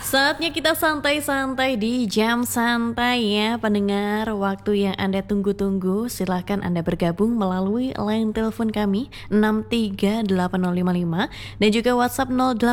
Saatnya kita santai-santai di jam santai ya pendengar. Waktu yang Anda tunggu-tunggu, silahkan Anda bergabung melalui line telepon kami 6380055 dan juga WhatsApp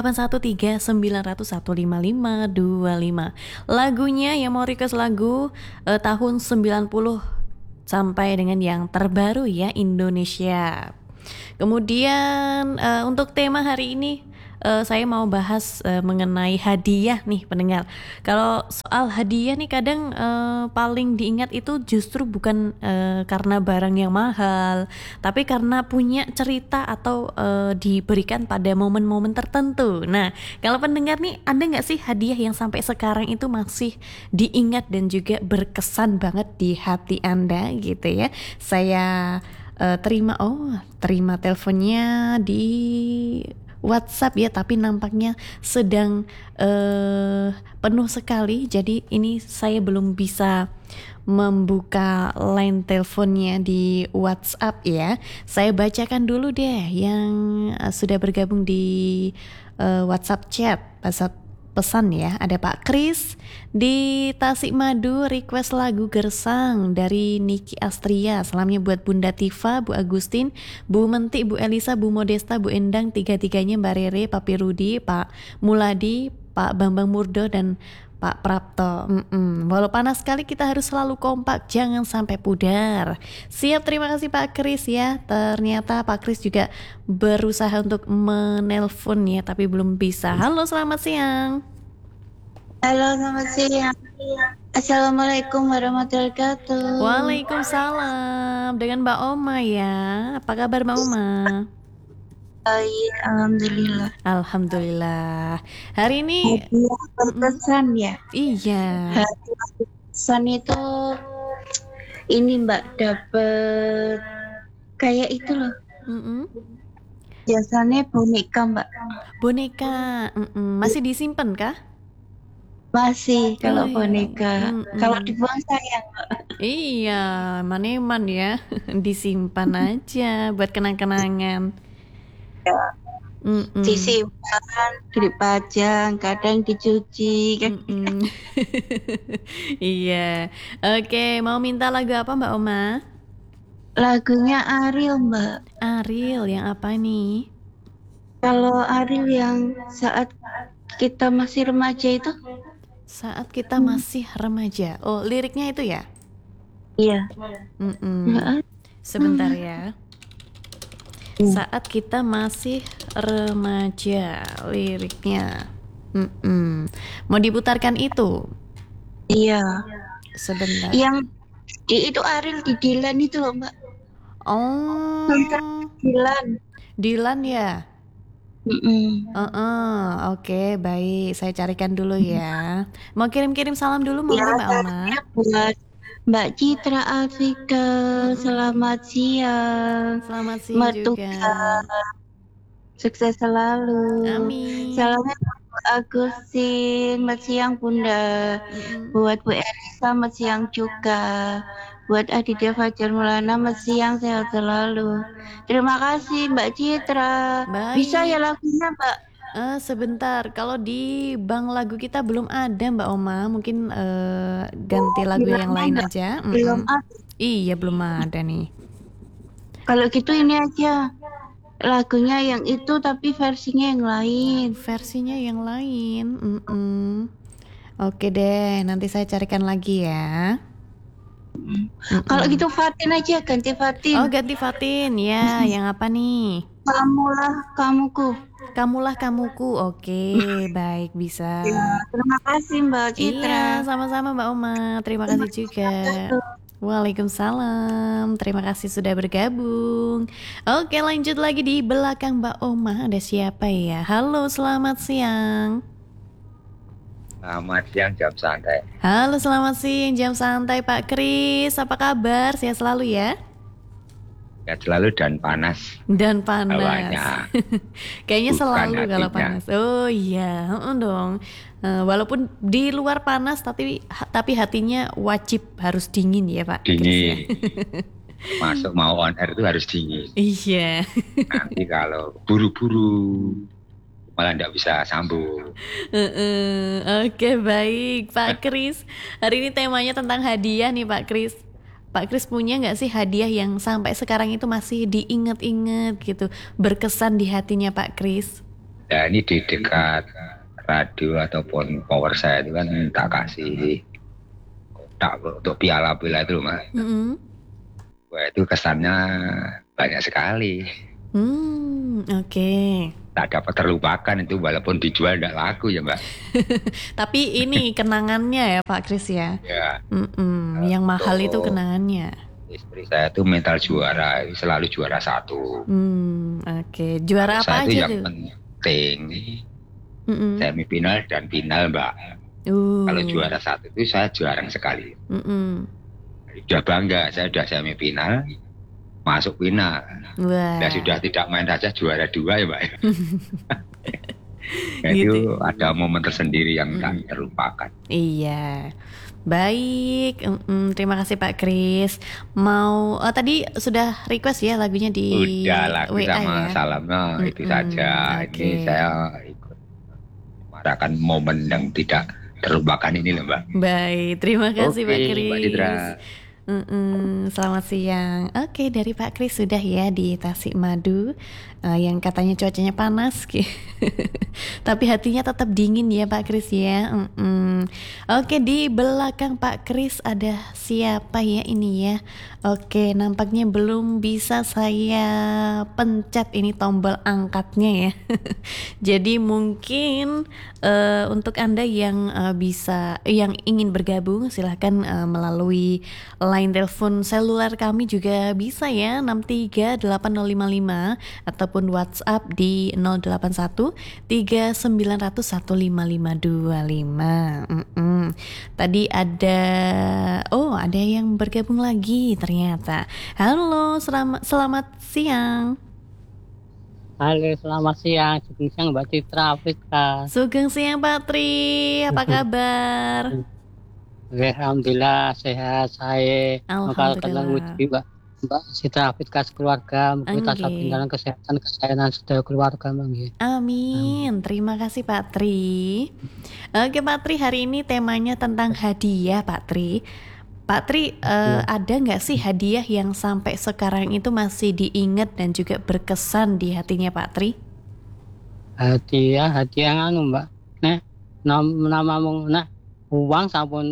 081390155525. Lagunya yang mau request lagu tahun 90 sampai dengan yang terbaru ya Indonesia. Kemudian untuk tema hari ini saya mau bahas mengenai hadiah nih pendengar. Kalau soal hadiah nih kadang paling diingat itu justru bukan karena barang yang mahal, tapi karena punya cerita atau diberikan pada momen-momen tertentu. Nah, kalau pendengar nih, ada nggak sih hadiah yang sampai sekarang itu masih diingat dan juga berkesan banget di hati Anda gitu ya? Saya terima teleponnya di WhatsApp ya, tapi nampaknya sedang penuh sekali. Jadi ini saya belum bisa membuka line teleponnya di WhatsApp ya. Saya bacakan dulu deh yang sudah bergabung di WhatsApp chat, WhatsApp pesan ya. Ada Pak Kris di Tasikmadu request lagu Gersang dari Niki Astria. Salamnya buat Bunda Tifa, Bu Agustin, Bu Menti, Bu Elisa, Bu Modesta, Bu Endang, tiga-tiganya, Mbak Rere, Papi Rudi, Pak Muladi, Pak Bambang Murdo dan Pak Prapto. Walau panas sekali kita harus selalu kompak, jangan sampai pudar. Siap, terima kasih Pak Kris ya. Ternyata Pak Kris juga berusaha untuk menelpon ya, tapi belum bisa. Halo, selamat siang. Halo, selamat siang. Assalamualaikum warahmatullahi wabarakatuh. Waalaikumsalam. Dengan Mbak Oma ya. Apa kabar Mbak Oma? Baik, alhamdulillah. Alhamdulillah. Hari ini Hadiah berkesan ya. iya. Hadiah berkesan itu ini Mbak dapet kayak itu loh. Biasanya boneka Mbak. Boneka. Masih disimpan kah? Masih kalau iya. boneka. Kalau dibuang sayang Mbak. Iya, maneman ya. Disimpan aja buat kenang-kenangan. Ya. Disimpan, dipajang, kadang dicuci kan. Iya. Oke, mau minta lagu apa Mbak Oma? Lagunya Ariel Mbak. Ariel yang apa nih? Kalau Ariel yang saat kita masih remaja itu? Saat kita masih remaja. Oh, liriknya itu ya? Iya. Sebentar ya. Saat kita masih remaja, liriknya. Mau diputarkan itu? Iya. Sebentar. Yang itu Ariel di Dilan itu loh Mbak. Oh. Dilan ya? Oke, baik. Saya carikan dulu ya. Mau kirim-kirim salam dulu mau Mbak Oma? Buat Mbak Citra Alfika, selamat siang. Selamat siang juga. Sukses selalu. Amin. Salamnya Bu Agustin, selamat siang Bunda. Buat Bu Elisa, selamat siang juga. Buat Aditya Fajar Mulana, selamat siang, sehat selalu. Terima kasih Mbak Citra. Baik. Bisa ya lagunya Mbak? Sebentar, kalau di bank lagu kita belum ada Mbak Oma, mungkin ganti lagu yang lain aja. Belum ada. Iya, belum ada nih. Kalau gitu ini aja lagunya yang itu tapi versinya yang lain. Versinya yang lain. Oke deh, nanti saya carikan lagi ya. Kalau gitu Fatin aja, ganti Fatin. Oh, ganti Fatin ya. Yang apa nih? Kamulah kamuku. Kamulah kamuku. Oke, baik, bisa. Ya, terima kasih Mbak Citra. Iya, sama-sama Mbak Oma. Terima kasih juga. Waalaikumsalam. Terima kasih sudah bergabung. Oke, lanjut lagi di belakang Mbak Oma. Ada siapa ya? Halo, selamat siang. Selamat siang, jam santai. Halo, selamat siang, jam santai Pak Kris. Apa kabar? Sehat selalu ya? Sehat selalu dan panas. Dan panas. Hawanya. Kayaknya Bukan selalu hatinya. kalau panas. Oh iya, dong. Walaupun di luar panas, tapi hatinya wajib harus dingin ya Pak. Dingin. Masuk mau on air itu harus dingin. Iya. Nanti kalau buru-buru malah nggak bisa sambung. Oke, baik Pak Kris. Hari ini temanya tentang hadiah nih Pak Kris. Pak Kris punya nggak sih hadiah yang sampai sekarang itu masih diinget-inget gitu, berkesan di hatinya Pak Kris? Ya ini di dekat radio ataupun power saya itu kan tak kasih kotak untuk piala-piala itu Mas. Wah itu kesannya banyak sekali. Oke. Tak dapat terlupakan itu walaupun dijual tidak laku ya Mbak. Tapi ini kenangannya ya Pak Kris ya. Ya. Yang mahal itu kenangannya. Istri saya itu mental juara, selalu juara 1. Oke. Juara apa aja tuh? Yang penting semifinal dan final Mbak. Kalau juara 1 itu saya jarang sekali. Sudah bangga, saya sudah semifinal, masuk final. Wah. Ya sudah tidak main saja juara 2 ya Mbak. Gitu. Itu ada momen tersendiri yang tak terlupakan. Iya. Baik, terima kasih Pak Kris. Mau tadi sudah request ya lagunya di Udah lagu WA sama ya? salamnya itu saja. Oke. Ini saya ikut merayakan momen yang tidak terlupakan ini loh Mbak. Baik, terima kasih Pak Kris. Mbak Didra. Selamat siang. Oke, dari Pak Kris sudah ya di Tasikmadu, yang katanya cuacanya panas, tapi hatinya tetap dingin ya Pak Kris ya. Oke, di belakang Pak Kris ada siapa ya ini ya? Oke, nampaknya belum bisa saya pencet ini tombol angkatnya ya. Jadi mungkin untuk Anda yang yang ingin bergabung silahkan melalui line telepon seluler kami juga bisa ya, 6380555 ataupun WhatsApp di 081 3900 15525. Tadi ada yang bergabung lagi ternyata. Halo, selamat siang. Halo, selamat siang. Sugeng siang Mbak Citra Afrika. Sugeng siang Pak Tri, apa kabar? Alhamdulillah sehat saya. Alhamdulillah. Mbak Citra Afrika sekeluarga, kita sabun dalam kesehatan sedaya keluarga Mbak. Amin. Terima kasih Pak Tri. Oke Pak Tri, hari ini temanya tentang hadiah Pak Tri. Pak Tri, ada nggak sih hadiah yang sampai sekarang itu masih diingat dan juga berkesan di hatinya Pak Tri? Hadiah Mbak. Namamu uang sampun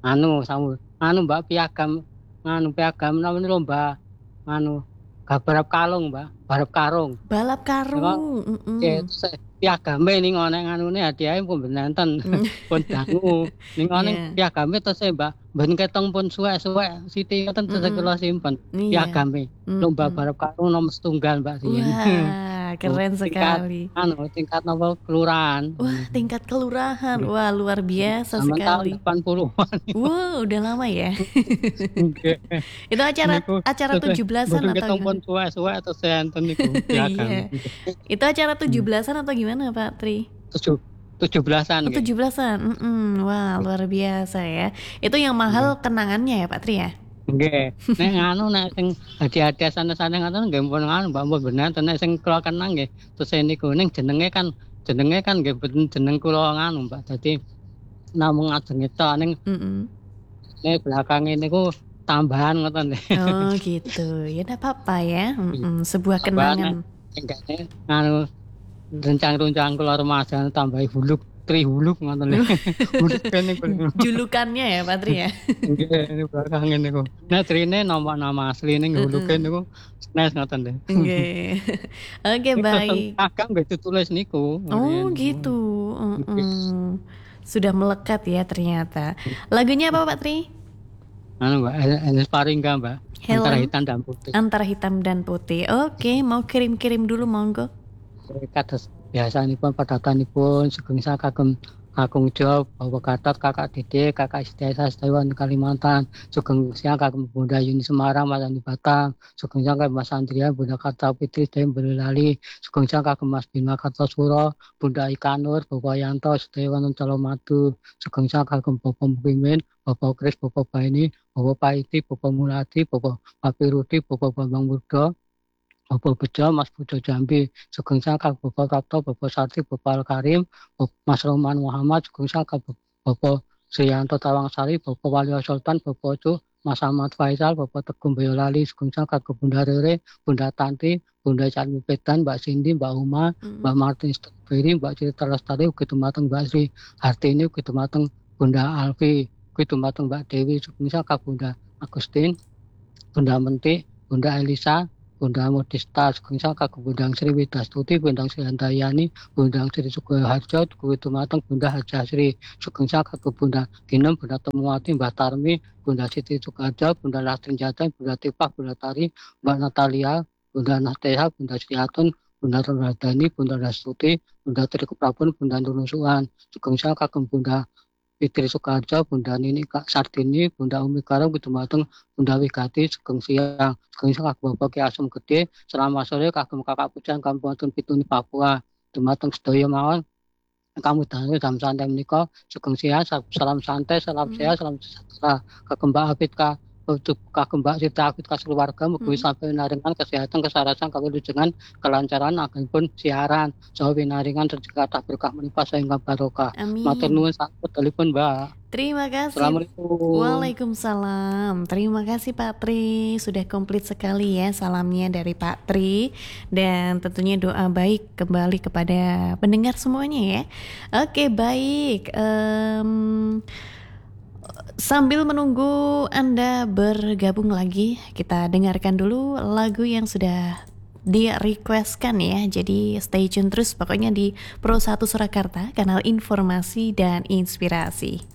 Mbak piagam namanya lomba balap karung Mbak, balap karung. Piagame ning ana nganune hadiahe pun benten pun dangu ning ana piagame terus Mbak ben ketong pun suwek-suwek siti ngoten terus kula simpen piagame lomba balap karung nomor 1 Mbak sih. Wah, keren sekali. Tingkat nomor kelurahan. Wah, tingkat kelurahan. Wah, luar biasa sekali. Tahun 80-an. Wah, udah lama ya. Itu acara 17-an atau gimana? Suwe-suwe atau enten niku piagam. Itu acara 17-an atau gimana Pak Tri? 17-an. 17-an. Wah, luar biasa ya. Itu yang mahal kenangannya ya Pak Tri ya? Nggih. Nek sing hadiah-hadiah sana-sana ngoten nggih pun Mbak bener nek sing kula kenang nggih. Terus niku ning jenenge kan nggih boten jeneng kula Mbak. Dadi namung ajeng tok ning nek belakang niku tambahan ngoten. Oh gitu. Ya enggak apa-apa ya. Sebuah kenangan. Enggakne rencang-rencang kula remaja tambahi huluk Trihuluk ngoten lho. Huluk kene julukannya ya Pak Tri ya. Nggih, belakang niku. Nek trine nama asline huluke niku SNES ngoten lho. Nggih. Oke, baik. Agak nggih ditulis niku. Oh, gitu. Sudah melekat ya ternyata. Lagunya apa Pak Tri? Mbak, Enes Paringga Mbak. Antara hitam dan putih. Antara hitam dan putih. Oke, mau kirim-kirim dulu monggo. Kados biasanipun padatanipun sugeng kagem Kakung Job, Bapak Gatot, Kakak Dede, Kakak Istesa, Setawan Kalimantan, sugeng siang kagem Bunda Yuni Semarang, Mas Andi Batam, sugeng siang kagem Mas Andrian, Bunda Karta Fitri, Sedayan Boyolali, sugeng siang kagem Mas Bima Kartosuro, Bunda Ikanur, Bapak Yanto, Sedayan Colomadu, sugeng siang kagem Bapak Mukimin, Bapak Kris, Bapak Baini, Bapak Paiti, Bapak Muladi, Bapak Papirudi, Bapak Bambang Murdo, Bapak Bejo, Mas Bejo Jambi, Sugeng Saka, Bapak Kapto, Bapak Sarti, Bapak Al-Karim, Mas Roman Muhammad, Sugeng Saka, Bapak Sriyanto Tawangsari, Bapak Wali Sultan, Bapak Cu, Mas Ahmad Faisal, Bapak Teguh Boyolali, Sugeng Saka, ke Bunda Rere, Bunda Tanti, Bunda Charmi Petan, Mbak Cindy, Mbak Uma, Mbak Martin Strawberry, Mbak Cerita Lestari, Ugi Tumateng Mbak Sri Hartini, Ugi Tumateng Bunda Alfi, Ugi Tumateng Mbak Dewi, Sugeng Saka, Bunda Agustin, Bunda Menti, Bunda Elisa, Bunda Modista, Sugeng Saka, Bunda Sri Widastuti, Bunda Sri Handayani, Bunda Sri Sukoharjo, Kuwi Tumateng Bunda Haja Sri, Sugeng Saka, Bunda Ginem, Bunda Temuwati, Mbah Tarmi, Bunda Siti Sukarjo, Bunda Lastri Jateng, Bunda Tipah, Bunda Tari, Mbak Natalia, Bunda Nateha, Bunda Sriatun, Bunda Radani, Bunda Rastuti, Bunda Tri Keprabun, Bunda Nunusuan, Sugeng Saka, Bunda Fitri Soekarjo, Bunda Nini Kak Sartini, Bunda Umi Karang, Bunda Bunda Wigati, Sugeng Siang, Sugeng Siang Kagem Bapak Ki Asem Gede, selamat sore Kagem Kakak Pujan, Kabupaten Pituni Papua, Dumateng sedaya mawon, kamu dalem jam santai menika, Sugeng Siang, salam santai, salam sehat, salam sejahtera, Kagem Mbak Abid Kagem Mbak Sita Abid keluarga, mugi sampai naringan kesehatan, kesarasan, kawilujengan, kelancaran, agengipun siaran, saha winaringan rezeki kathah berkah menipah sehingga barokah. Matur nuwun sakedalipun, Mbak. Terima kasih. Assalamualaikum. Waalaikumsalam. Terima kasih Pak Tri, sudah komplit sekali ya salamnya dari Pak Tri, dan tentunya doa baik kembali kepada pendengar semuanya ya. Oke, baik. Sambil menunggu Anda bergabung lagi, kita dengarkan dulu lagu yang sudah di requestkan ya. Jadi stay tune terus pokoknya di Pro 1 Surakarta, kanal informasi dan inspirasi.